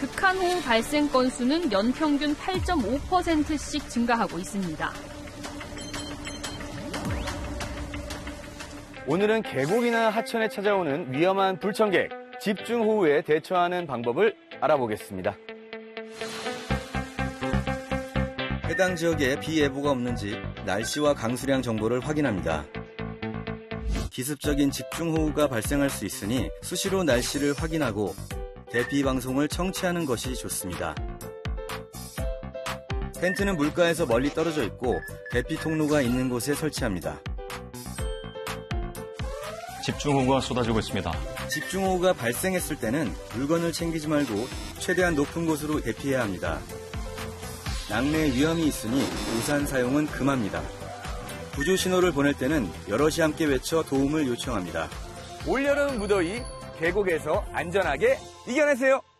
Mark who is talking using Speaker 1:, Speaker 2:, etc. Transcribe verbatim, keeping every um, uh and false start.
Speaker 1: 극한호우 발생 건수는 연평균 팔 점 오 퍼센트씩 증가하고 있습니다.
Speaker 2: 오늘은 계곡이나 하천에 찾아오는 위험한 불청객, 집중호우에 대처하는 방법을 알아보겠습니다.
Speaker 3: 해당 지역에 비 예보가 없는지 날씨와 강수량 정보를 확인합니다. 기습적인 집중호우가 발생할 수 있으니 수시로 날씨를 확인하고 대피 방송을 청취하는 것이 좋습니다. 텐트는 물가에서 멀리 떨어져 있고 대피 통로가 있는 곳에 설치합니다.
Speaker 4: 집중호우가 쏟아지고 있습니다.
Speaker 3: 집중호우가 발생했을 때는 물건을 챙기지 말고 최대한 높은 곳으로 대피해야 합니다. 낙뢰 위험이 있으니 우산 사용은 금합니다. 구조 신호를 보낼 때는 여럿이 함께 외쳐 도움을 요청합니다.
Speaker 2: 올여름 무더위 계곡에서 안전하게 이겨내세요.